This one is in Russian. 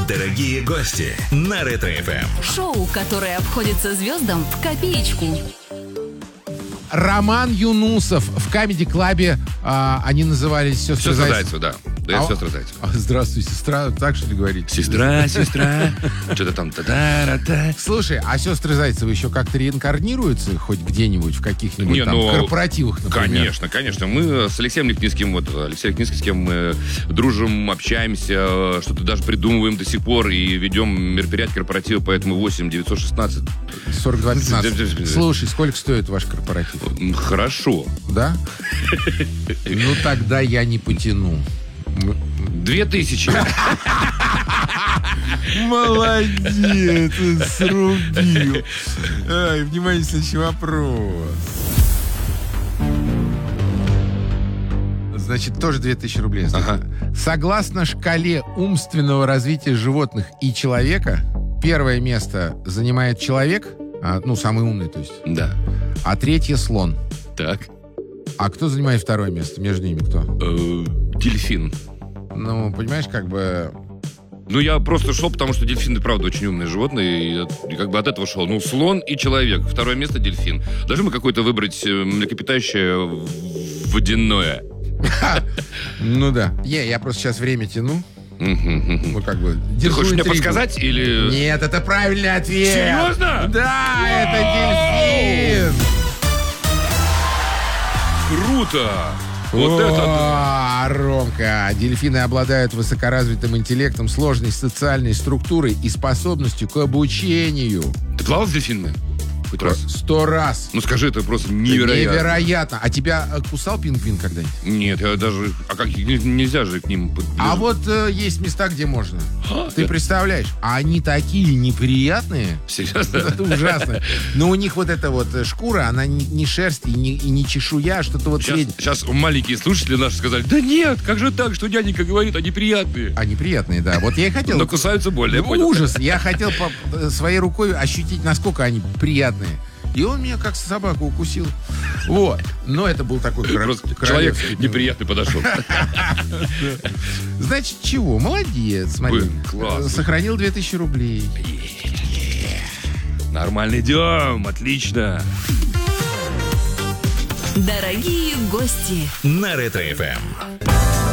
Дорогие гости на Ретро-ФМ. Шоу, которое обходится звездам в копеечку. Роман Юнусов в Камеди Клабе, они назывались «Сестры Зайцевы». Да. Да, сестра Зайцева. Здравствуй, сестра, так что ли говорить? Сестра. Что-то там. Слушай, а «Сестры Зайцевы» еще как-то реинкарнируются хоть где-нибудь в каких-нибудь корпоративах, например? Конечно. Мы с Алексеем Ликницким, Алексей Ликницкий, с кем мы дружим, общаемся, что-то даже придумываем до сих пор и ведем мероприятия, корпоративы, поэтому 8 916 42 15. Слушай, сколько стоит ваш корпоратив? Хорошо. Да? Ну, тогда я не потяну. 2000. Молодец, срубил. Внимание, следующий вопрос. Значит, тоже 2000 рублей. Ага. Согласно шкале умственного развития животных и человека, первое место занимает человек, самый умный, то есть. Да. А третье — слон. Так. А кто занимает второе место? Между ними кто? Дельфин. Ну, понимаешь, как бы... Ну, я просто шел, потому что дельфины, правда, очень умные животные, и как бы от этого шел. Ну, слон и человек. Второе место — дельфин. Должны мы какое-то выбрать млекопитающее водяное? Ну да. Я просто сейчас время тяну. Ну, как бы... Ты хочешь мне подсказать или... Нет, это правильный ответ. Серьезно? Да, это дельфин. Круто! Вот это... Ромка, дельфины обладают высокоразвитым интеллектом, сложной социальной структурой и способностью к обучению. Ты плавал с дельфинами? Хоть раз? 100 раз. Ну скажи, это просто невероятно. Невероятно. А тебя кусал пингвин когда-нибудь? Нет, я даже... А как? Нельзя же к ним... А вот есть места, где можно. Ты представляешь? А они такие неприятные. Серьезно? Это ужасно. Но у них вот эта вот шкура, она не шерсть и не чешуя, что-то вот среднее. Сейчас маленькие слушатели наши сказали: да нет, как же так, что дяденька говорит, они приятные. Они приятные, да. Вот я и хотел... Но кусаются больно, я понял. Ужас. Я хотел своей рукой ощутить, насколько они приятные. И он меня как собаку укусил. Вот. Но это был такой человек неприятный подошел. Значит, чего? Молодец, смотри. Классно. Сохранил 2000 рублей. Нормально идем, отлично. Дорогие гости На Ретро-ФМ.